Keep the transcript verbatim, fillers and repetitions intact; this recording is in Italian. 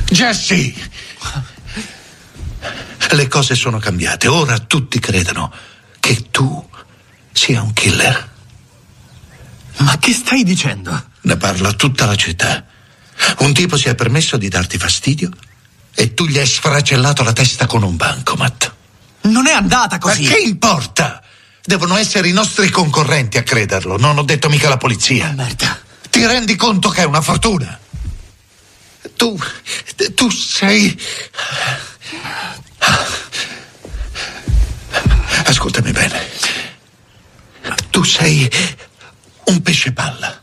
Jesse! Le cose sono cambiate. Ora tutti credono che tu sia un killer. Ma che stai dicendo? Ne parla tutta la città. Un tipo si è permesso di darti fastidio e tu gli hai sfracellato la testa con un bancomat. Non è andata così. Ma che importa? Devono essere i nostri concorrenti a crederlo. Non ho detto mica la polizia. Oh, merda. Ti rendi conto che è una fortuna? Tu... tu sei... Ascoltami bene. Tu sei un pesce palla.